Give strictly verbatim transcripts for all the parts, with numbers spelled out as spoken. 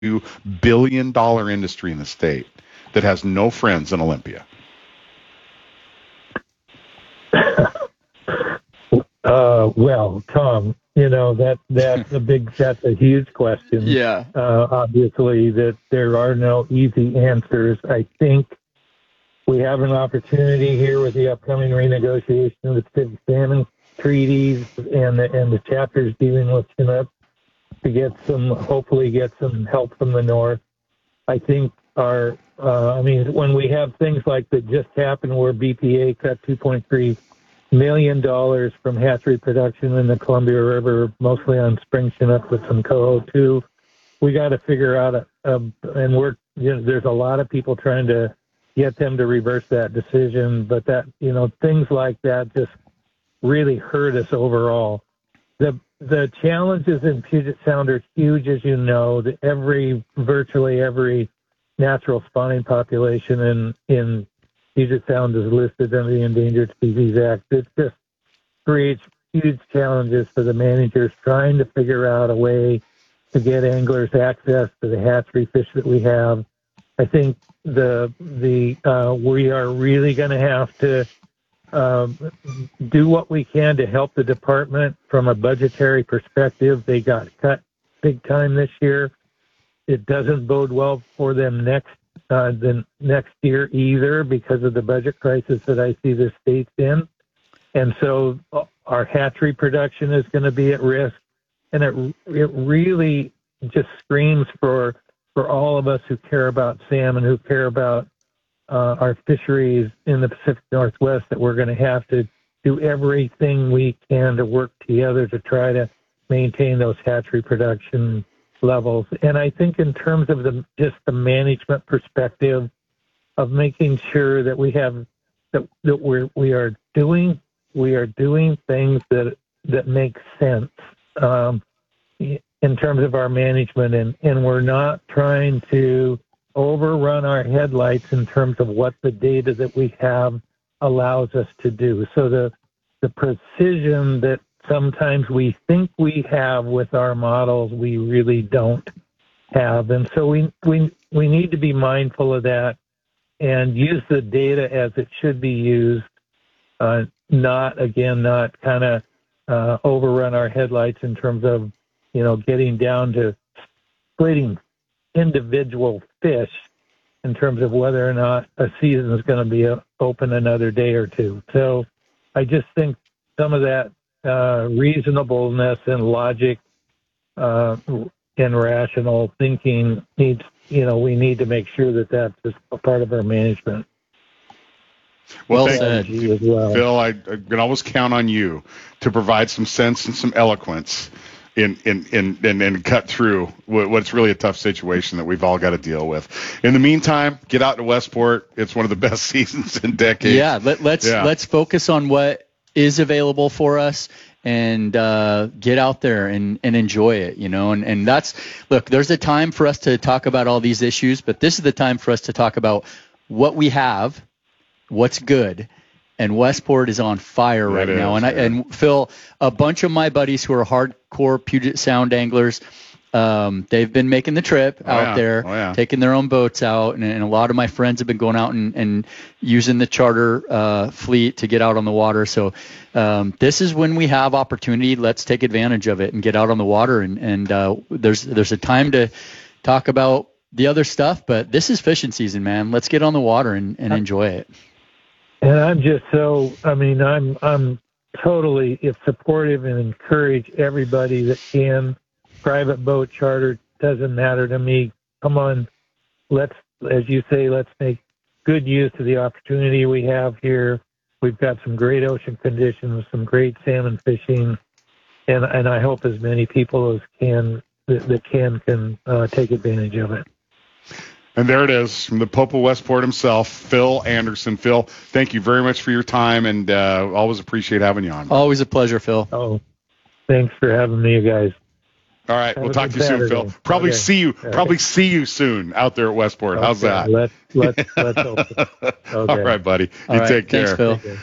billion dollars industry in the state that has no friends in Olympia? Uh, well, Tom, you know, that that's a big, that's a huge question. Yeah. Uh, obviously, that there are no easy answers. I think we have an opportunity here with the upcoming renegotiation of the Pacific Salmon treaties and the, and the chapters dealing with Chinook to get some, hopefully get some help from the North. I think our, uh, I mean, when we have things like that just happened where B P A cut two point three million dollars from hatchery production in the Columbia River, mostly on spring Chinook with some coho too. We got to figure out a, a and we're you know, there's a lot of people trying to get them to reverse that decision, but that you know things like that just really hurt us overall. The the challenges in Puget Sound are huge, as you know. The, every virtually every natural spawning population in in Puget Sound is listed under the Endangered Species Act. It just creates huge challenges for the managers trying to figure out a way to get anglers access to the hatchery fish that we have. I think the the uh, we are really going to have to um, do what we can to help the department from a budgetary perspective. They got cut big time this year. It doesn't bode well for them next Uh, the next year either because of the budget crisis that I see the state's in. And so our hatchery production is going to be at risk. And it it really just screams for for all of us who care about salmon, who care about uh, our fisheries in the Pacific Northwest, that we're going to have to do everything we can to work together to try to maintain those hatchery production levels. And I think in terms of the just the management perspective of making sure that we have that that we're we are doing we are doing things that that make sense um, in terms of our management, and, and we're not trying to overrun our headlights in terms of what the data that we have allows us to do. So the the precision that sometimes we think we have with our models, we really don't have. And so we, we, we need to be mindful of that and use the data as it should be used, uh, not, again, not kind of uh, overrun our headlights in terms of, you know, getting down to splitting individual fish in terms of whether or not a season is going to be open another day or two. So I just think some of that Uh, reasonableness and logic uh, and rational thinking needs, you know, we need to make sure that that's just a part of our management. Well, well said. As well. Phil, I, I can always count on you to provide some sense and some eloquence in in in and, and cut through what's really a tough situation that we've all got to deal with. In the meantime, get out to Westport. It's one of the best seasons in decades. Yeah, let, let's yeah. let's focus on what is available for us and uh, get out there and, and enjoy it, you know. And, and that's, look, there's a time for us to talk about all these issues, but this is the time for us to talk about what we have, what's good, and Westport is on fire right it now. Is, and, I, yeah. and Phil, a bunch of my buddies who are hardcore Puget Sound anglers, Um, they've been making the trip oh, out yeah. there, oh, yeah. taking their own boats out, and, and a lot of my friends have been going out and, and using the charter uh, fleet to get out on the water. So um, this is when we have opportunity. Let's take advantage of it and get out on the water. And, and uh, there's there's a time to talk about the other stuff, but this is fishing season, man. Let's get on the water and, and enjoy it. And I'm just so, I mean, I'm I'm totally supportive and encourage everybody that can. Private boat, charter, doesn't matter to me. Come on, let's, as you say, let's make good use of the opportunity we have here. We've got some great ocean conditions, some great salmon fishing, and and I hope as many people as can that, that can can uh, take advantage of it. And there it is, from the Pope of Westport himself, Phil Anderson. Phil, thank you very much for your time, and uh, always appreciate having you on. Always a pleasure, Phil. Oh, thanks for having me, you guys. All right, Have we'll talk to you Saturday. soon, Phil. Probably okay. see you. Okay. Probably see you soon out there at Westport. Okay. How's that? Let's let's let's hope so. Okay. All right, buddy. All you right. take care. Thanks, Phil.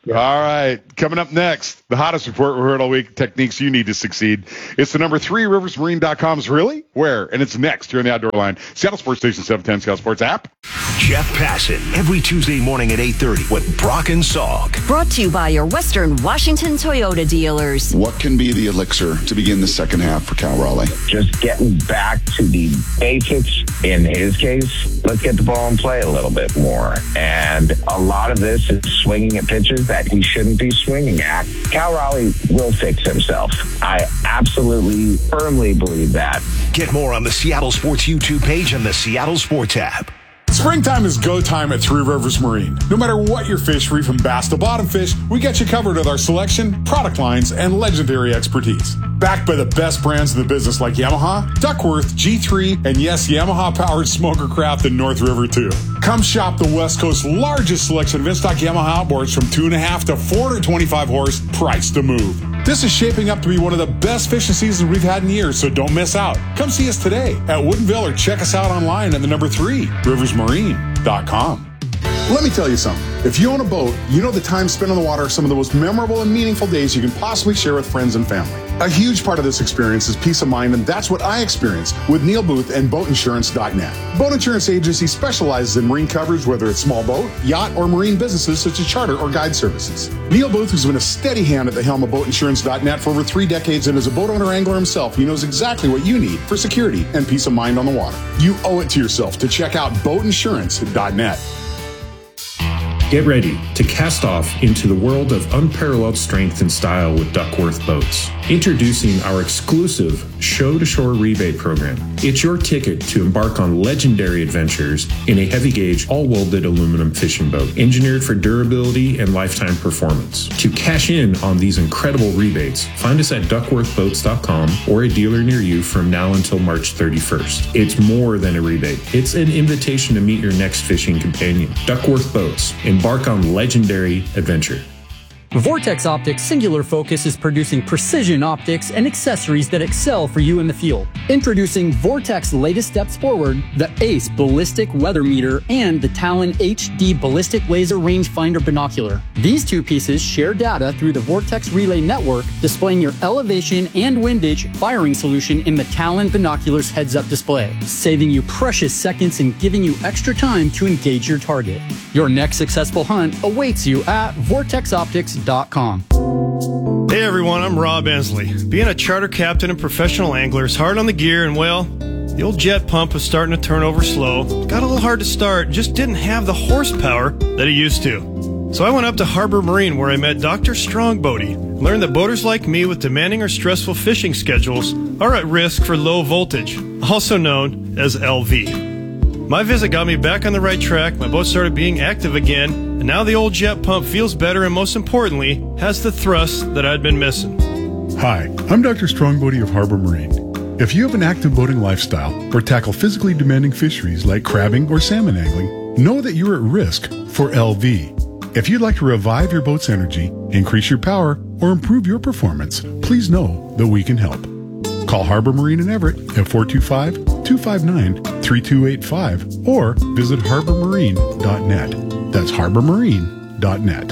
Yeah. All right. Coming up next, the hottest report we heard all week, techniques you need to succeed. It's the number three, rivers marine dot com's Really? Where? And it's next here on the Outdoor Line. Seattle Sports Station seven ten, Seattle Sports app. Jeff Passan, every Tuesday morning at eight thirty with Brock and Salk. Brought to you by your Western Washington Toyota dealers. What can be the elixir to begin the second half for Cal Raleigh? Just getting back to the basics. In his case, let's get the ball and play a little bit more. And a lot of this is swinging at pitches that he shouldn't be swinging at. Cal Raleigh will fix himself. I absolutely, firmly believe that. Get more on the Seattle Sports YouTube page and the Seattle Sports app. Springtime is go time at Three Rivers Marine. No matter what your fishery, from bass to bottom fish, we get you covered with our selection, product lines, and legendary expertise. Backed by the best brands in the business like Yamaha, Duckworth, G three, and yes, Yamaha-powered Smoker Craft in North River too. Come shop the West Coast's largest selection of in-stock Yamaha outboards from two and a half to four hundred twenty-five horse, priced to move. This is shaping up to be one of the best fishing seasons we've had in years, so don't miss out. Come see us today at Woodinville or check us out online at the number three, rivers marine dot com. Let me tell you something. If you own a boat, you know the time spent on the water are some of the most memorable and meaningful days you can possibly share with friends and family. A huge part of this experience is peace of mind, and that's what I experienced with Neil Booth and boat insurance dot net. Boat Insurance Agency specializes in marine coverage, whether it's small boat, yacht, or marine businesses such as charter or guide services. Neil Booth has been a steady hand at the helm of boat insurance dot net for over three decades, and as a boat owner angler himself, he knows exactly what you need for security and peace of mind on the water. You owe it to yourself to check out boat insurance dot net. Get ready to cast off into the world of unparalleled strength and style with Duckworth Boats. Introducing our exclusive Show-to-Shore rebate program. It's your ticket to embark on legendary adventures in a heavy-gauge, all-welded aluminum fishing boat, engineered for durability and lifetime performance. To cash in on these incredible rebates, find us at duckworth boats dot com or a dealer near you from now until March thirty-first. It's more than a rebate. It's an invitation to meet your next fishing companion. Duckworth Boats. Embark on legendary adventure. Vortex Optics' singular focus is producing precision optics and accessories that excel for you in the field. Introducing Vortex latest steps forward, the ACE Ballistic Weather Meter and the Talon H D Ballistic Laser Rangefinder Binocular. These two pieces share data through the Vortex Relay Network, displaying your elevation and windage firing solution in the Talon Binoculars heads-up display, saving you precious seconds and giving you extra time to engage your target. Your next successful hunt awaits you at vortex optics dot com. Hey everyone, I'm Rob Ensley. Being a charter captain and professional angler is hard on the gear, and well, the old jet pump was starting to turn over slow. Got a little hard to start, just didn't have the horsepower that it used to. So I went up to Harbor Marine, where I met Doctor Strongbody, and learned that boaters like me with demanding or stressful fishing schedules are at risk for low voltage, also known as L V. My visit got me back on the right track, my boat started being active again, and now the old jet pump feels better and, most importantly, has the thrust that I'd been missing. Hi, I'm Doctor Strongbody of Harbor Marine. If you have an active boating lifestyle or tackle physically demanding fisheries like crabbing or salmon angling, know that you're at risk for L V. If you'd like to revive your boat's energy, increase your power, or improve your performance, please know that we can help. Call Harbor Marine in Everett at four two five, two five nine, three two eight five or visit harbor marine dot net. That's harbor marine dot net.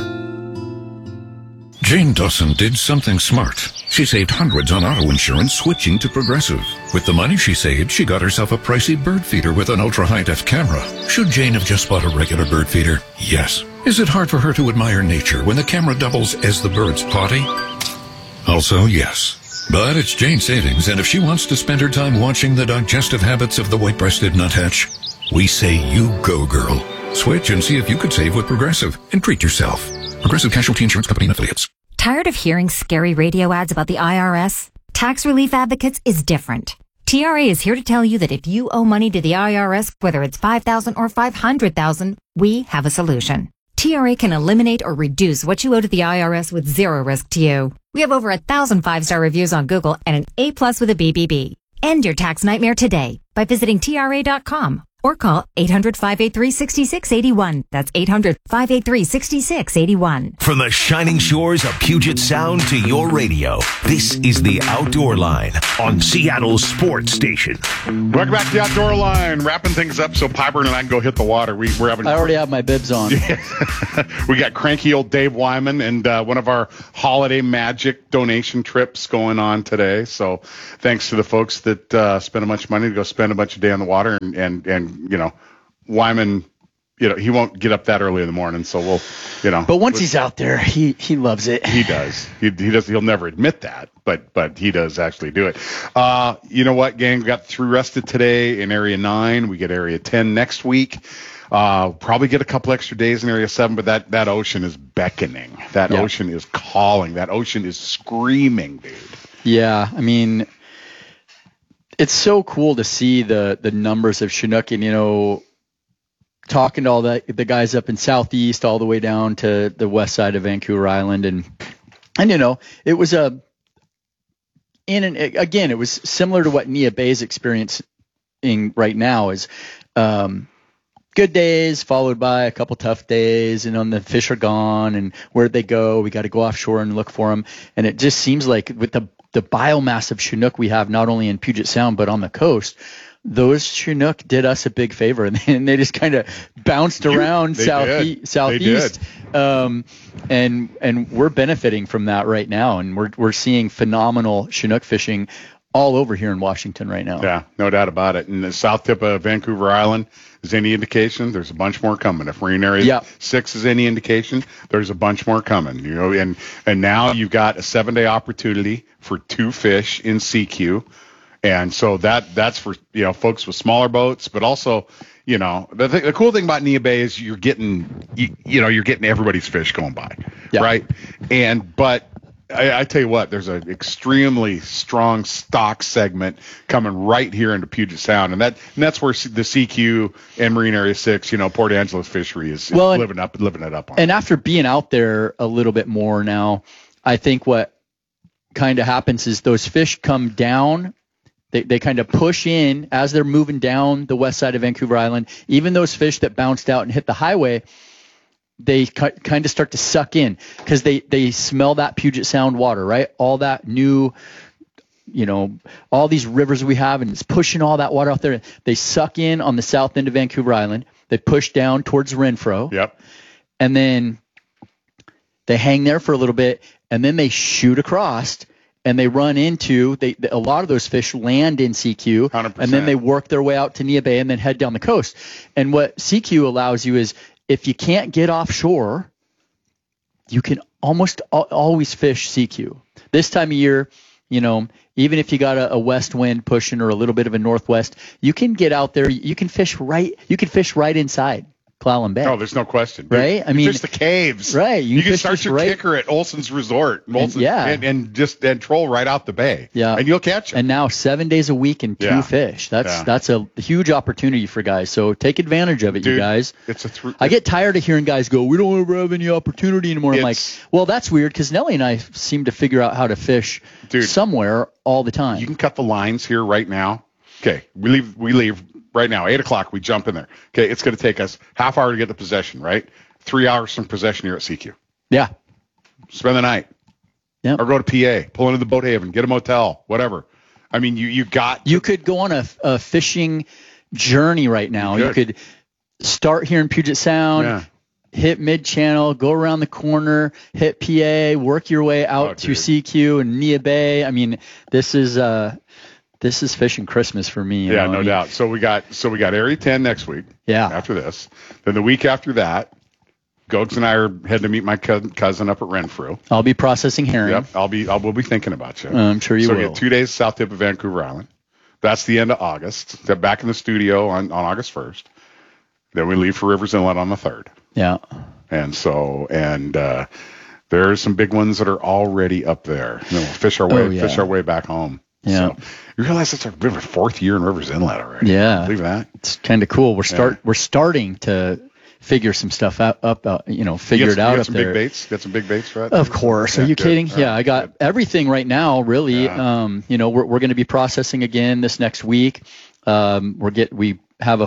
Jane Dawson did something smart. She saved hundreds on auto insurance switching to Progressive. With the money she saved, she got herself a pricey bird feeder with an ultra-high-def camera. Should Jane have just bought a regular bird feeder? Yes. Is it hard for her to admire nature when the camera doubles as the bird's potty? Also, yes. But it's Jane's savings, and if she wants to spend her time watching the digestive habits of the white-breasted nuthatch, we say you go, girl. Switch and see if you could save with Progressive and treat yourself. Progressive Casualty Insurance Company and Affiliates. Tired of hearing scary radio ads about the I R S? Tax Relief Advocates is different. T R A is here to tell you that if you owe money to the I R S, whether it's five thousand dollars or five hundred thousand dollars, we have a solution. T R A can eliminate or reduce what you owe to the I R S with zero risk to you. We have over a thousand five-star reviews on Google and an A plus with a B B B. End your tax nightmare today by visiting T R A dot com Or call eight hundred, five eight three, six six eight one. That's eight hundred, five eight three, six six eight one. From the shining shores of Puget Sound to your radio, this is the Outdoor Line on Seattle's Sports Station. Welcome back to the Outdoor Line. Wrapping things up so Piper and I can go hit the water. We, we're having. I already have my bibs on. We got cranky old Dave Wyman and uh, one of our holiday magic donation trips going on today. So thanks to the folks that uh, spent a bunch of money to go spend a bunch of day on the water and and, and you know, Wyman, you know, he won't get up that early in the morning, so we'll, you know. But once he's out there, he he loves it. He does. He, he does. He'll never admit that, but but he does actually do it. Uh, you know what, gang? We got through rested today in Area nine. We get Area ten next week. Uh, probably get a couple extra days in Area seven, but that, that ocean is beckoning. That yeah. ocean is calling. That ocean is screaming, dude. Yeah, I mean, it's so cool to see the the numbers of Chinook, and you know, talking to all the the guys up in Southeast, all the way down to the west side of Vancouver Island, and and you know, it was a in an again, it was similar to what Nia Bay is experiencing right now. Is um, good days followed by a couple tough days, and on the fish are gone, and where'd they go? We got to go offshore and look for them, and it just seems like with the the biomass of Chinook we have not only in Puget Sound but on the coast, those Chinook did us a big favor, and they, and they just kind of bounced around they south did. e- southeast, um, and and we're benefiting from that right now, and we're we're seeing phenomenal Chinook fishing all over here in Washington right now. Yeah, no doubt about it. And the south tip of Vancouver Island is any indication, there's a bunch more coming. If Marine Area yeah. six is any indication, there's a bunch more coming. You know, and and now you've got a seven day opportunity for two fish in C Q. And so that that's for, you know, folks with smaller boats, but also, you know, the, th- the cool thing about Nia Bay is you're getting, you, you know, you're getting everybody's fish going by, yeah. right? And but I, I tell you what, there's an extremely strong stock segment coming right here into Puget Sound, and that and that's where the C Q and Marine Area six, you know, Port Angeles fishery is, is well, living up, living it up on. And after being out there a little bit more now, I think what kind of happens is those fish come down. They they kind of push in as they're moving down the west side of Vancouver Island. Even those fish that bounced out and hit the highway, they kind of start to suck in because they, they smell that Puget Sound water, right? All that new, you know, all these rivers we have, and it's pushing all that water out there. They suck in on the south end of Vancouver Island. They push down towards Renfro. Yep. And then they hang there for a little bit, and then they shoot across. And they run into they a lot of those fish land in C Q, one hundred percent. And then they work their way out to Nia Bay and then head down the coast. And what C Q allows you is if you can't get offshore, you can almost al- always fish C Q. This time of year, you know, even if you got a, a west wind pushing or a little bit of a northwest, you can get out there. You can fish right. You can fish right inside Clallam Bay. Oh, there's no question. Right? You, I mean, fish the caves. Right. You, you can start your right. kicker at Olson's Resort. Olson's, and, yeah. And, and just and troll right out the bay. Yeah. And you'll catch them. And now seven days a week and two yeah. fish. That's yeah. that's a huge opportunity for guys. So take advantage of it, Dude, you guys. It's a th- I get tired of hearing guys go, we don't ever have any opportunity anymore. I'm like, well, that's weird because Nellie and I seem to figure out how to fish Dude, somewhere all the time. You can cut the lines here right now. Okay, we leave. We leave right now. Eight o'clock. We jump in there. Okay, it's going to take us half hour to get the possession. Right, three hours from possession here at C Q. Yeah. Spend the night. Yeah. Or go to P A. Pull into the Boat Haven. Get a motel. Whatever. I mean, you you got. To, you could go on a, a fishing journey right now. You could, you could start here in Puget Sound. Yeah. Hit mid-channel, go around the corner, hit P A, work your way out oh, to dude. C Q and Nia Bay. I mean, this is uh, this is fishing Christmas for me. You yeah, know? no I mean, doubt. So we got so we got Area ten next week. Yeah. After this, then the week after that, Gogs and I are heading to meet my cousin up at Renfrew. I'll be processing herring. Yep, I'll be. I will be thinking about you. I'm sure you so will. So we get two days south tip of Vancouver Island. That's the end of August. They're back in the studio on, on August first. Then we leave for Rivers Inlet on the third. Yeah. And so, and uh, there's some big ones that are already up there. You know, fish our way, oh, yeah. fish our way back home. Yeah. So you realize it's our fourth year in Rivers Inlet already. Yeah. Believe that? It's kind of cool. We're start yeah. we're starting to figure some stuff out, up, uh, you know, figure you it some, out you got up some there. Big baits? Got some big baits for that? Of course. Yeah, Are you good. kidding? All yeah, right, I got good. everything right now. Really, yeah. um, you know, we're we're going to be processing again this next week. Um, we're get we have a f-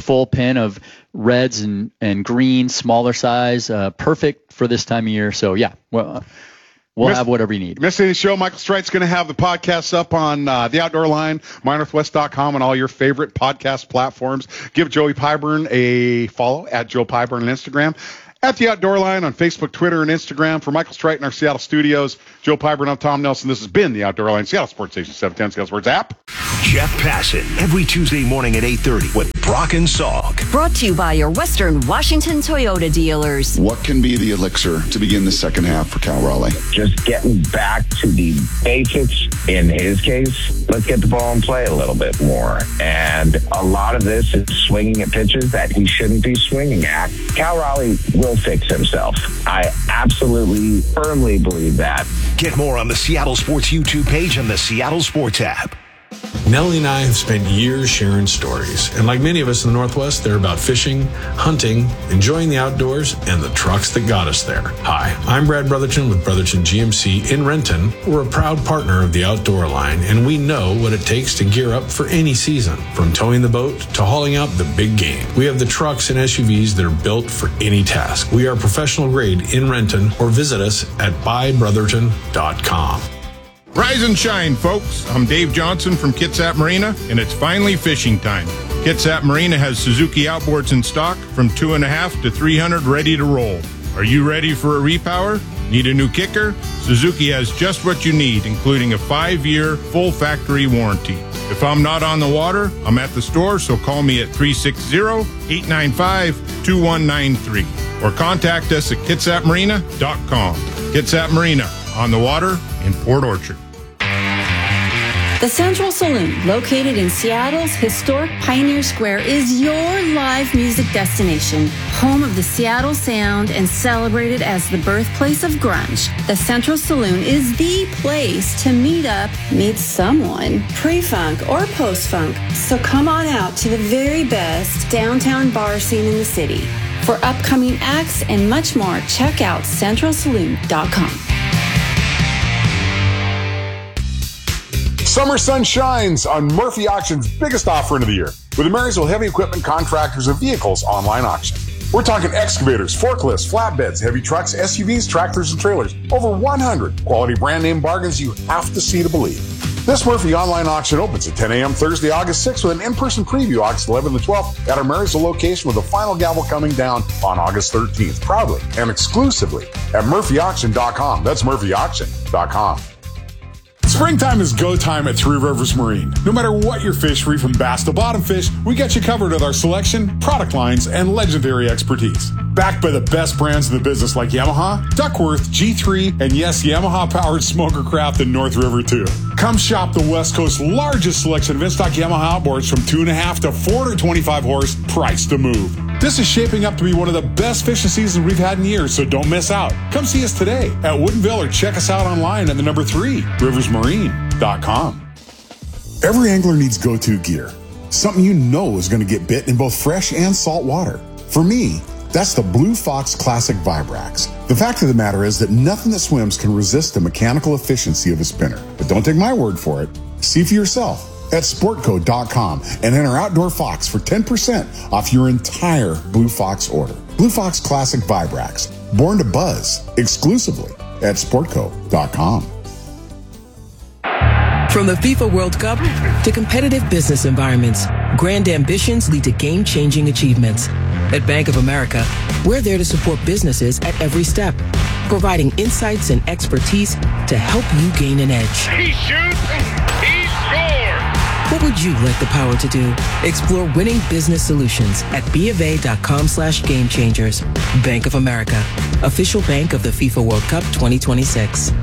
full pen of reds and, and greens, smaller size, uh, perfect for this time of year. So, yeah, well, we'll Miss, have whatever you need. Missed any show, Michael Strite's going to have the podcast up on uh, the Outdoor Line, my northwest dot com, and all your favorite podcast platforms. Give Joey Pyburn a follow at Joe Pyburn on Instagram. At the Outdoor Line on Facebook, Twitter, and Instagram. For Michael Strite in our Seattle studios, Joe Pyburn, I'm Tom Nelson. This has been the Outdoor Line, Seattle Sports Station seven ten, Seattle Sports app. Jeff Passan, every Tuesday morning at eight thirty with Brock and Salk. Brought to you by your Western Washington Toyota dealers. What can be the elixir to begin the second half for Cal Raleigh? Just getting back to the basics. In his case, let's get the ball and play a little bit more. And a lot of this is swinging at pitches that he shouldn't be swinging at. Cal Raleigh will fix himself. I absolutely, firmly believe that. Get more on the Seattle Sports YouTube page and the Seattle Sports app. Nellie and I have spent years sharing stories, and like many of us in the Northwest, they're about fishing, hunting, enjoying the outdoors, and the trucks that got us there. Hi, I'm Brad Brotherton with Brotherton G M C in Renton. We're a proud partner of the Outdoor Line, and we know what it takes to gear up for any season, from towing the boat to hauling out the big game. We have the trucks and S U Vs that are built for any task. We are professional grade in Renton, or visit us at buy brotherton dot com. Rise and shine, folks. I'm Dave Johnson from Kitsap Marina, and it's finally fishing time. Kitsap Marina has Suzuki outboards in stock from two and a half to three hundred ready to roll. Are you ready for a repower? Need a new kicker? Suzuki has just what you need, including a five-year full factory warranty. If I'm not on the water, I'm at the store, so call me at three six zero, eight nine five, two one nine three or contact us at kitsap marina dot com. Kitsap Marina, on the water in Port Orchard. The Central Saloon, located in Seattle's historic Pioneer Square, is your live music destination, home of the Seattle sound and celebrated as the birthplace of grunge. The Central Saloon is the place to meet up, meet someone, pre-funk or post-funk. So come on out to the very best downtown bar scene in the city. For upcoming acts and much more, check out central saloon dot com. Summer sun shines on Murphy Auction's biggest offering of the year with the Marysville Heavy Equipment Contractors of Vehicles online auction. We're talking excavators, forklifts, flatbeds, heavy trucks, S U Vs, tractors, and trailers. Over one hundred quality brand name bargains you have to see to believe. This Murphy online auction opens at ten a.m. Thursday, August sixth with an in-person preview August eleventh and twelfth at our Marysville location, with the final gavel coming down on August thirteenth. Proudly and exclusively at murphy auction dot com. That's murphy auction dot com. Springtime is go time at Three Rivers Marine. No matter what your fish, reef and bass to bottom fish, we got you covered with our selection, product lines, and legendary expertise. Backed by the best brands in the business like Yamaha, Duckworth, G three, and yes, Yamaha-powered smoker craft in North River too. Come shop the West Coast's largest selection of in-stock Yamaha outboards from two and a half to four hundred twenty-five horse, priced to move. This is shaping up to be one of the best fishing seasons we've had in years, so don't miss out. Come see us today at Woodinville or check us out online at the number three, rivers marine dot com. Every angler needs go-to gear. Something you know is going to get bit in both fresh and salt water. For me, that's the Blue Fox Classic Vibrax. The fact of the matter is that nothing that swims can resist the mechanical efficiency of a spinner. But don't take my word for it. See for yourself at sportco dot com and enter Outdoor Fox for ten percent off your entire Blue Fox order. Blue Fox Classic Vibrax, born to buzz, exclusively at sportco dot com. From the FIFA World Cup to competitive business environments, grand ambitions lead to game-changing achievements. At Bank of America, we're there to support businesses at every step, providing insights and expertise to help you gain an edge. He shoots, he scores! What would you like the power to do? Explore winning business solutions at B of A dot com slash game changers. Bank of America, official bank of the FIFA World Cup twenty twenty-six.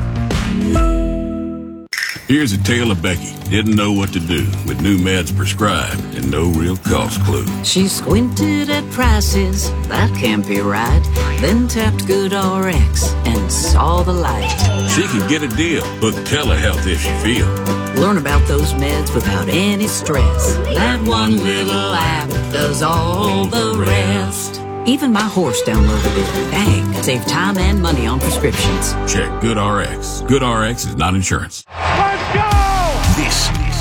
Here's a tale of Becky. Didn't know what to do with new meds prescribed and no real cost clue. She squinted at prices, that can't be right. Then tapped GoodRx and saw the light. She can get a deal. Book telehealth if she feels. Learn about those meds without any stress. That one little app does all the rest. Even my horse downloaded it. Dang, save time and money on prescriptions. Check GoodRx. GoodRx is not insurance. Let's go! This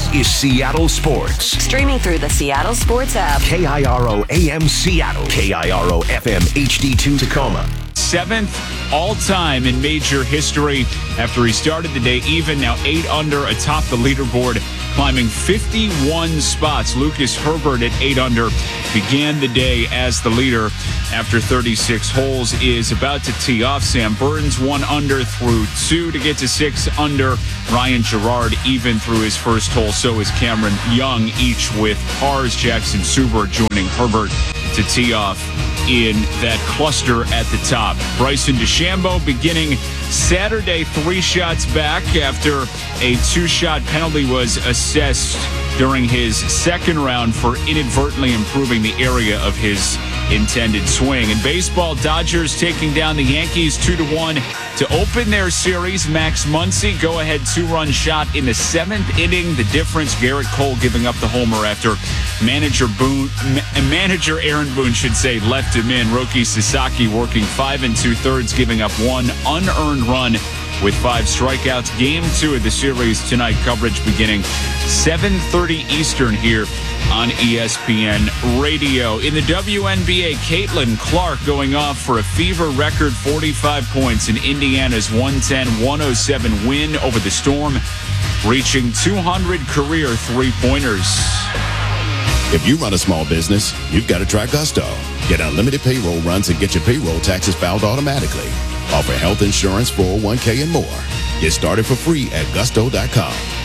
This is Seattle Sports. Streaming through the Seattle Sports app. K I R O A M Seattle. K I R O F M H D two Tacoma. Seventh all-time in major history after he started the day even, now eight under atop the leaderboard, climbing fifty-one spots. Lucas Herbert at eight under began the day as the leader after thirty-six holes, is about to tee off. Sam Burns one under through two to get to six under. Ryan Gerard even through his first hole. So is Cameron Young, each with pars. Jackson Suber joining Herbert to tee off in that cluster at the top. Bryson DeChambeau beginning Saturday three shots back after a two-shot penalty was assessed during his second round for inadvertently improving the area of his intended swing. In baseball, Dodgers taking down the Yankees two to one to open their series. Max Muncy, go-ahead two-run shot in the seventh inning. The difference, Garrett Cole giving up the homer after manager Boone, manager Aaron Boone should say, left him in. Roki Sasaki working five and two-thirds, giving up one unearned run with five strikeouts. Game two of the series tonight. Coverage beginning seven thirty Eastern here on E S P N Radio. In the W N B A, Caitlin Clark going off for a fever record forty-five points in Indiana's one ten one oh seven win over the Storm, reaching two hundred career three-pointers. If you run a small business, you've got to try Gusto. Get unlimited payroll runs and get your payroll taxes filed automatically. Offer health insurance, four oh one k, and more. Get started for free at gusto dot com.